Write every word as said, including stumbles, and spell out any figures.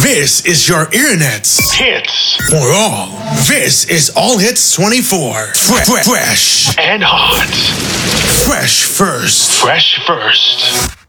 This is your internet's Hits for all. This is All Hits twenty-four. Fresh, fresh and hot. fresh first. Fresh first.